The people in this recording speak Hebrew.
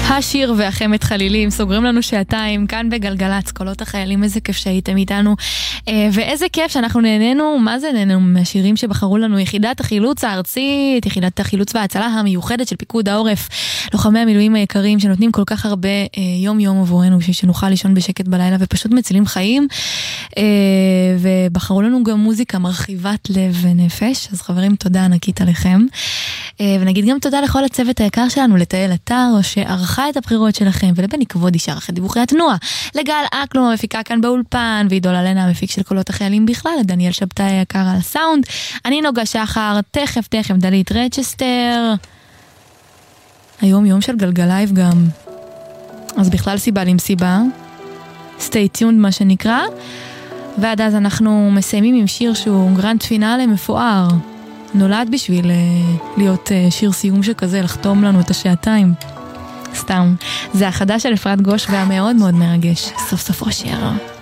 השיר והחמת חלילים סוגרים לנו שעתיים כאן בגלגלץ, קולות החיילים. איזה כיף שהייתם איתנו, ואיזה כיף שאנחנו נהנינו, מה זה נהנינו מהשירים שבחרו לנו יחידת החילוץ הארצית, יחידת החילוץ וההצלה המיוחדת של פיקוד העורף, לוחמי המילואים היקרים שנותנים כל כך הרבה יום יום עבורנו בשביל שנוכל לישון בשקט בלילה ופשוט מצילים חיים, ובחרו לנו גם מוזיקה מרחיבת לב ונפש. אז חברים, תודה ענקית עליכם, ונגיד גם תודה לכל הצוות היקר שלנו, לתאל אתר שערכה את הבחירות שלכם, ולבני כבודי שערך את דיווחי התנועה, לגל אקלום המפיקה כאן באולפן, ועידול אלנה המפיק של קולות החיילים בכלל, לדניאל שבתאי היקר על הסאונד, אני נוגה שחר, תכף דלית רצ'סטר. היום יום של גלגלייב גם, אז בכלל סיבה למסיבה, stay tuned מה שנקרא, ועד אז אנחנו מסיימים עם שיר שהוא גרנד פינאלה מפואר, נולד בשביל להיות שיר סיום שכזה, לחתום לנו את השעתיים. סתם, זה החדש של אפרת גוש והמאוד מאוד מרגש, סוף סוף אושר.